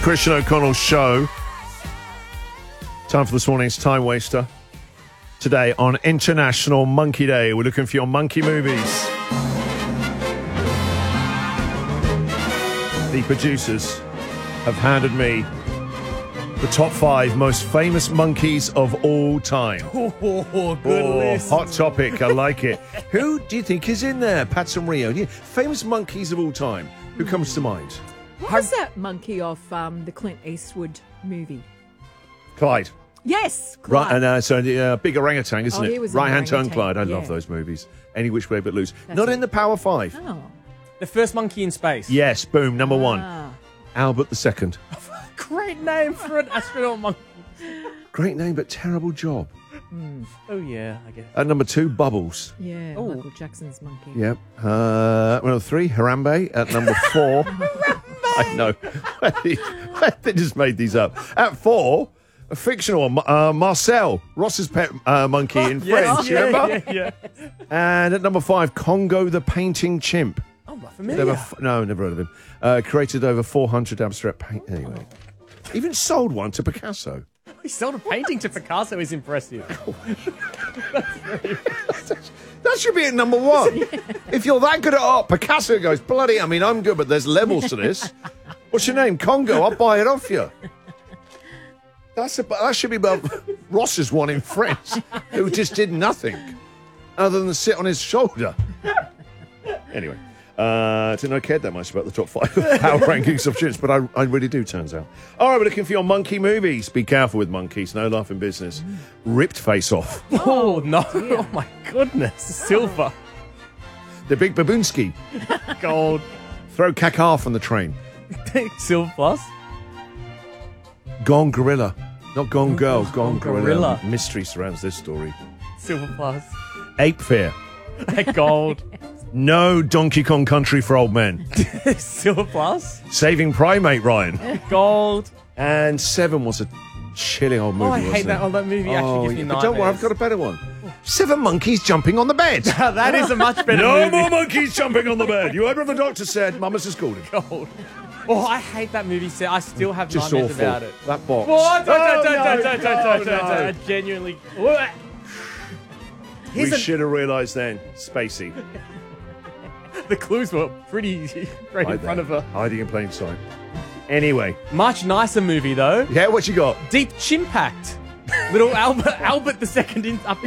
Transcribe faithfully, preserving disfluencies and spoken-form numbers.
Christian O'Connell Show. Time for this morning's Time Waster. Today on International Monkey Day, we're looking for your monkey movies. The producers have handed me the top five most famous monkeys of all time. Oh, good Oh, list. hot topic. I like it. Who do you think is in there? Pat and Rio. Yeah, famous monkeys of all time. Who comes to mind? What was that monkey off um, the Clint Eastwood movie? Clyde. Yes, Right, Clyde. and uh, so the uh, big orangutan, isn't Oh, he it? was an Right hand turn, orangutan, Clyde. I yeah. love those movies. Any which way but loose. That's Not it. in the Power Five. Oh. The first monkey in space. Yes, boom, number one. Ah. Albert the Second. Great name for an astronaut monkey. Great name, but terrible job. Oh, yeah, I guess. At number two, Bubbles. Yeah, Oh. Michael Jackson's monkey. Yep. Uh, number three, Harambe. At number four. I know. They just made these up. At four, a fictional one, uh, Marcel, Ross's pet uh, monkey in Friends. You yeah, remember? yeah, yeah. And at number five, Congo the painting chimp. Oh, not familiar. Never f- no, never heard of him. Uh, created over four hundred abstract paint. Anyway, even sold one to Picasso. He sold a painting to Picasso is impressive. That should be at number one. If you're that good at art, Picasso goes, bloody, I mean, I'm good, but there's levels to this. What's your name? Congo. I'll buy it off you. That's a, that should be about Ross's one in Friends, who just did nothing other than sit on his shoulder. Anyway, uh, didn't I care that much about the top five power rankings of shits, but I, I really do, turns out. All right, we're looking for your monkey movies. Be careful with monkeys. No laughing business. Ripped Face Off. Oh, no. Oh, my goodness. Silver. The Big Baboonski. Gold. Throw Kakar from the train. Silver plus. Gone Gorilla. Not Gone Girl, Gone, Gone Gorilla. Gorilla. Mystery surrounds this story. Silver plus. Ape Fear. Gold. No Donkey Kong Country for Old Men. Silver plus. Saving Primate Ryan. Gold. And Seven was a chilling old movie, Oh, I wasn't hate that. it? Oh, that movie actually gives me yeah, but don't worry, I've got a better one. Seven monkeys jumping on the bed. That is a much better No movie. more monkeys jumping on the bed. You heard what the doctor said. Mama's just called him. Gold. Oh, I hate that movie. So I still have Just nightmares awful. about it. That box. What? Don't, Oh, don't, don't, no, don't, don't, no, don't, don't, no. don't. I genuinely. What? We Here's a- should have realised then. Spacey. The clues were pretty right in Right front there. of her. Hiding in plain sight. Anyway. Much nicer movie though. Yeah, what you got? Deep Chimpact. Little Albert, Albert the second in, up